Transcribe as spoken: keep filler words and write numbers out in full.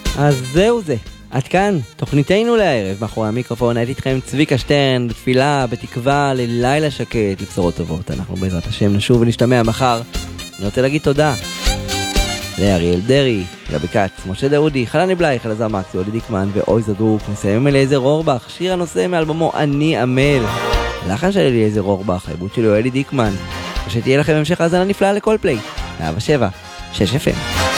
אז זהו זה, עד כאן, תוכניתנו לערב. מאחורי המיקרופון הייתי איתכם צביקה שטרן, בתפילה, בתקווה, ללילה שקט, לבשורות טובות. אנחנו בעזרת השם נשוב ונשתמע מחר. אני רוצה להגיד תודה לאריאל דרי, גבי כץ, משה דאודי, חלני בלייך, אלעזר מקסי, אולי דיקמן ואוי זדרוק. נסיים עם אליעזר אורבך, שיר הנושא מאלבומו אני עמל. לחן של אליעזר אורבך, העיבוד שלי אולי דיקמן. ושתהיה לכם המשך האזנה נפלאה לכל פליי. מאה שבע, שש אף אם.